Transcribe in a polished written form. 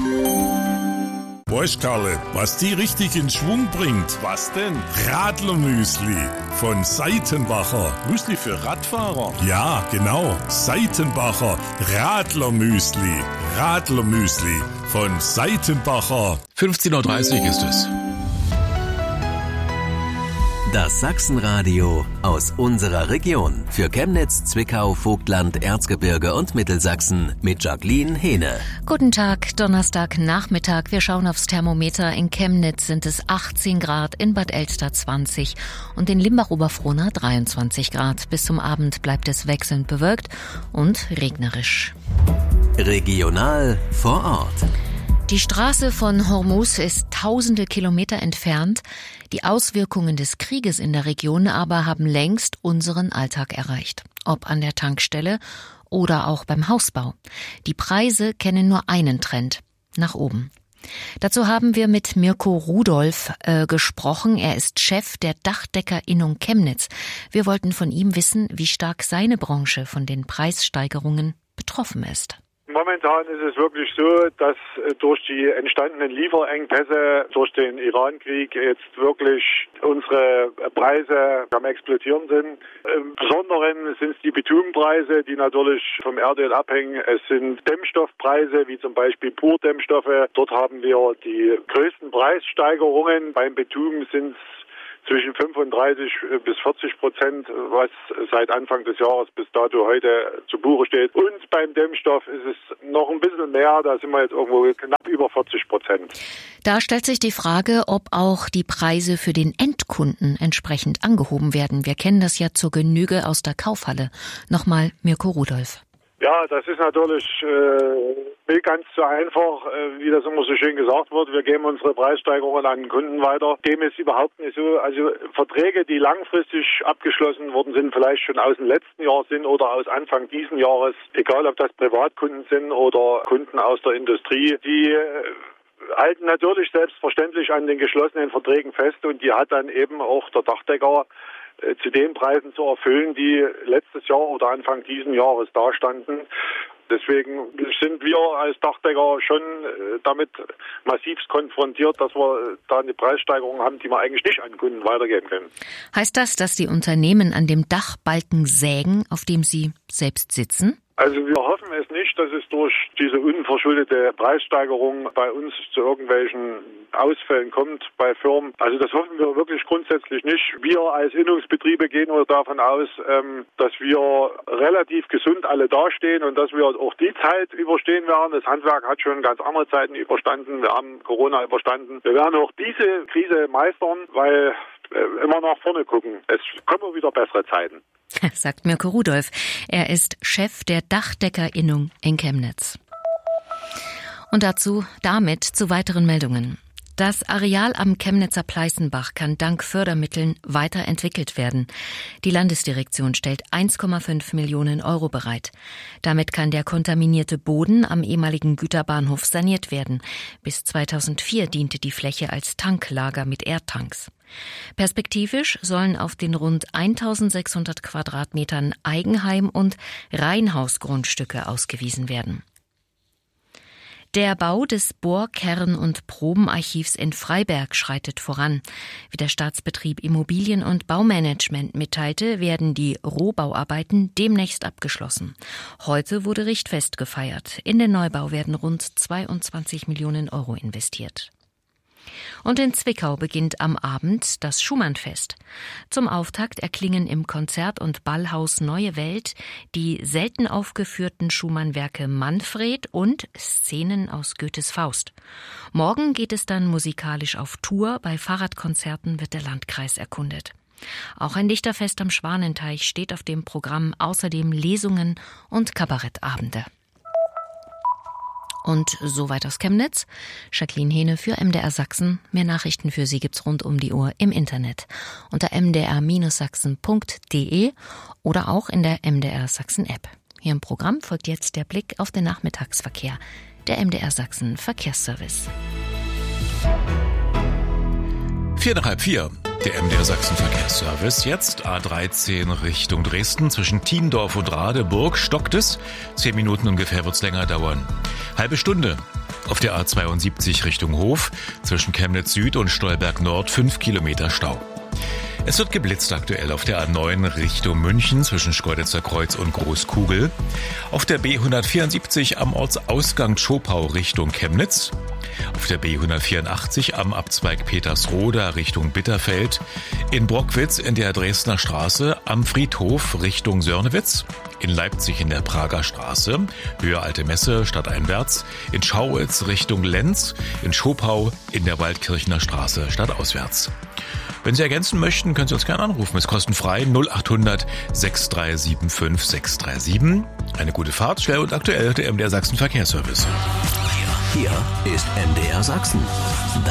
Weißt Karle, was die richtig in Schwung bringt? Was denn? Radlermüsli von Seitenbacher. Müsli für Radfahrer? Ja, genau. Seitenbacher Radlermüsli. Radlermüsli von Seitenbacher. 15:30 Uhr ist es. Das Sachsenradio aus unserer Region. Für Chemnitz, Zwickau, Vogtland, Erzgebirge und Mittelsachsen mit Jacqueline Hehne. Guten Tag, Donnerstagnachmittag. Wir schauen aufs Thermometer. In Chemnitz sind es 18 Grad, in Bad Elster 20 und in Limbach-Oberfrohna 23 Grad. Bis zum Abend bleibt es wechselnd bewölkt und regnerisch. Regional vor Ort. Die Straße von Hormuz ist tausende Kilometer entfernt. Die Auswirkungen des Krieges in der Region aber haben längst unseren Alltag erreicht. Ob an der Tankstelle oder auch beim Hausbau. Die Preise kennen nur einen Trend: nach oben. Dazu haben wir mit Mirko Rudolph gesprochen. Er ist Chef der Dachdeckerinnung Chemnitz. Wir wollten von ihm wissen, wie stark seine Branche von den Preissteigerungen betroffen ist. Momentan ist es wirklich so, dass durch die entstandenen Lieferengpässe, durch den Iran-Krieg jetzt wirklich unsere Preise am Explodieren sind. Im Besonderen sind es die Bitumenpreise, die natürlich vom Erdöl abhängen. Es sind Dämmstoffpreise, wie zum Beispiel Purdämmstoffe. Dort haben wir die größten Preissteigerungen. Beim Bitumen sind es zwischen 35% bis 40%, was seit Anfang des Jahres bis dato heute zu Buche steht. Und beim Dämmstoff ist es noch ein bisschen mehr, da sind wir jetzt irgendwo knapp über 40%. Da stellt sich die Frage, ob auch die Preise für den Endkunden entsprechend angehoben werden. Wir kennen das ja zur Genüge aus der Kaufhalle. Nochmal Mirko Rudolph. Ja, das ist natürlich nicht ganz so einfach, wie das immer so schön gesagt wird. Wir geben unsere Preissteigerungen an den Kunden weiter. Dem ist überhaupt nicht so. Also Verträge, die langfristig abgeschlossen worden sind, vielleicht schon aus dem letzten Jahr sind oder aus Anfang diesen Jahres, egal ob das Privatkunden sind oder Kunden aus der Industrie, die halten natürlich selbstverständlich an den geschlossenen Verträgen fest, und die hat dann eben auch der Dachdecker zu den Preisen zu erfüllen, die letztes Jahr oder Anfang diesen Jahres dastanden. Deswegen sind wir als Dachdecker schon damit massivst konfrontiert, dass wir da eine Preissteigerung haben, die wir eigentlich nicht an Kunden weitergeben können. Heißt das, dass die Unternehmen an dem Dachbalken sägen, auf dem sie selbst sitzen? Also wir hoffen es nicht, dass es durch diese unverschuldete Preissteigerung bei uns zu irgendwelchen Ausfällen kommt bei Firmen. Also das hoffen wir wirklich grundsätzlich nicht. Wir als Innungsbetriebe gehen davon aus, dass wir relativ gesund alle dastehen und dass wir auch die Zeit überstehen werden. Das Handwerk hat schon ganz andere Zeiten überstanden. Wir haben Corona überstanden. Wir werden auch diese Krise meistern, weil immer nach vorne gucken. Es kommen wieder bessere Zeiten. Sagt Mirko Rudolph. Er ist Chef der Dachdeckerinnung in Chemnitz. Und damit zu weiteren Meldungen. Das Areal am Chemnitzer Pleißenbach kann dank Fördermitteln weiterentwickelt werden. Die Landesdirektion stellt 1,5 Millionen Euro bereit. Damit kann der kontaminierte Boden am ehemaligen Güterbahnhof saniert werden. Bis 2004 diente die Fläche als Tanklager mit Erdtanks. Perspektivisch sollen auf den rund 1600 Quadratmetern Eigenheim- und Reihenhausgrundstücke ausgewiesen werden. Der Bau des Bohr-, Kern- und Probenarchivs in Freiberg schreitet voran. Wie der Staatsbetrieb Immobilien- und Baumanagement mitteilte, werden die Rohbauarbeiten demnächst abgeschlossen. Heute wurde Richtfest gefeiert. In den Neubau werden rund 22 Millionen Euro investiert. Und in Zwickau beginnt am Abend das Schumann-Fest. Zum Auftakt erklingen im Konzert- und Ballhaus Neue Welt die selten aufgeführten Schumann-Werke Manfred und Szenen aus Goethes Faust. Morgen geht es dann musikalisch auf Tour. Bei Fahrradkonzerten wird der Landkreis erkundet. Auch ein Dichterfest am Schwanenteich steht auf dem Programm, außerdem Lesungen und Kabarettabende. Und soweit aus Chemnitz. Jacqueline Hehne für MDR Sachsen. Mehr Nachrichten für Sie gibt's rund um die Uhr im Internet unter mdr-sachsen.de oder auch in der MDR Sachsen App. Hier im Programm folgt jetzt der Blick auf den Nachmittagsverkehr, der MDR Sachsen Verkehrsservice. 4:03. Der MDR Sachsen Verkehrsservice. Jetzt A13 Richtung Dresden. Zwischen Thiendorf und Radeburg stockt es. 10 Minuten ungefähr wird's länger dauern. Halbe Stunde. Auf der A72 Richtung Hof zwischen Chemnitz Süd und Stolberg Nord 5 Kilometer Stau. Es wird geblitzt aktuell auf der A9 Richtung München zwischen Schkeuditzer Kreuz und Großkugel. Auf der B174 am Ortsausgang Zschopau Richtung Chemnitz. Auf der B184 am Abzweig Petersroda Richtung Bitterfeld. In Brockwitz in der Dresdner Straße am Friedhof Richtung Sörnewitz. In Leipzig in der Prager Straße, Höhe Alte Messe stadteinwärts. In Schauitz Richtung Lenz. In Zschopau in der Waldkirchner Straße stadtauswärts. Wenn Sie ergänzen möchten, können Sie uns gerne anrufen. Es ist kostenfrei 0800 6375 637. Eine gute Fahrt, schnell und aktuell der MDR Sachsen Verkehrsservice. Hier ist MDR Sachsen.